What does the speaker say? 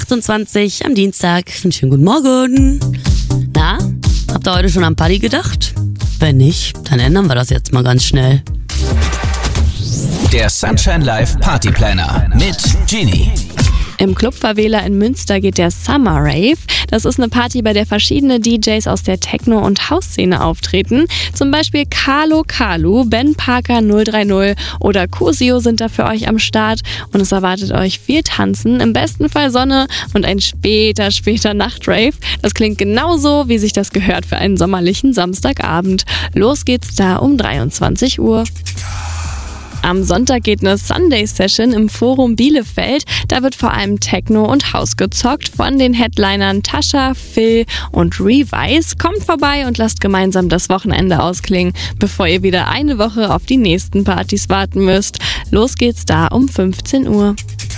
28 am Dienstag. Einen schönen guten Morgen. Na, habt ihr heute schon an Party gedacht? Wenn nicht, dann ändern wir das jetzt mal ganz schnell. Der Sunshine Live Party Planner mit Genie. Im Club Favela in Münster geht der Summer Rave. Das ist eine Party, bei der verschiedene DJs aus der Techno- und House-Szene auftreten. Zum Beispiel Carlo Kalu, Ben Parker 030 oder Cosio sind da für euch am Start. Und es erwartet euch viel Tanzen, im besten Fall Sonne und ein später Nachtrave. Das klingt genauso, wie sich das gehört für einen sommerlichen Samstagabend. Los geht's da um 23 Uhr. Am Sonntag geht eine Sunday-Session im Forum Bielefeld. Da wird vor allem Techno und House gezockt von den Headlinern Tasha, Phil und Revice. Kommt vorbei und lasst gemeinsam das Wochenende ausklingen, bevor ihr wieder eine Woche auf die nächsten Partys warten müsst. Los geht's da um 15 Uhr.